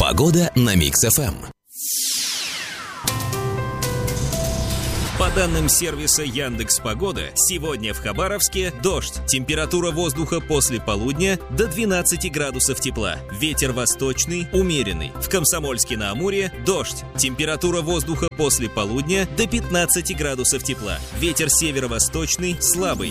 Погода на Микс-ФМ. По данным сервиса Яндекс.Погода, сегодня в Хабаровске дождь. Температура воздуха после полудня до 12 градусов тепла. Ветер восточный, умеренный. В Комсомольске-на-Амуре дождь. Температура воздуха после полудня до 15 градусов тепла. Ветер северо-восточный, слабый.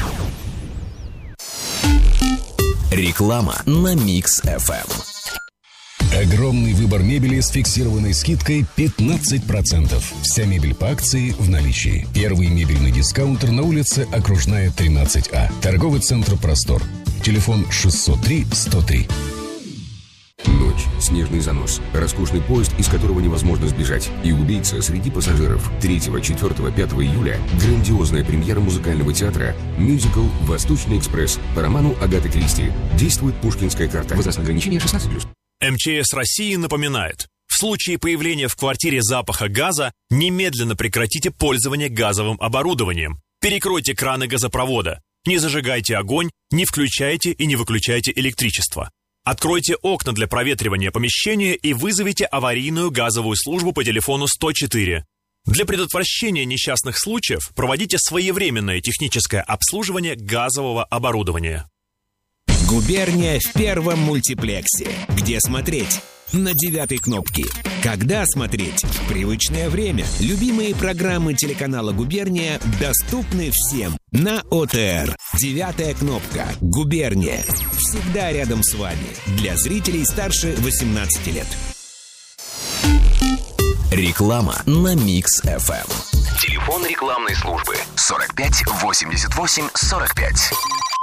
Реклама на Микс-ФМ. Огромный выбор мебели с фиксированной скидкой 15%. Вся мебель по акции в наличии. Первый мебельный дискаунтер на улице Окружная, 13А. Торговый центр «Простор». Телефон 603-103. Ночь, снежный занос, роскошный поезд, из которого невозможно сбежать, и убийца среди пассажиров. 3, 4, 5 июля грандиозная премьера музыкального театра, мюзикл «Восточный экспресс» по роману Агаты Кристи. Действует пушкинская карта. Возрастное ограничение 16+. МЧС России напоминает: в случае появления в квартире запаха газа немедленно прекратите пользование газовым оборудованием. Перекройте краны газопровода. Не зажигайте огонь, не включайте и не выключайте электричество. Откройте окна для проветривания помещения и вызовите аварийную газовую службу по телефону 104. Для предотвращения несчастных случаев проводите своевременное техническое обслуживание газового оборудования. Губерния в первом мультиплексе. Где смотреть? На 9 кнопке. Когда смотреть? В привычное время. Любимые программы телеканала «Губерния» доступны всем на ОТР. 9 кнопка. «Губерния». Всегда рядом с вами. Для зрителей старше 18 лет. Реклама на Микс-ФМ. Телефон рекламной службы 45 88 45.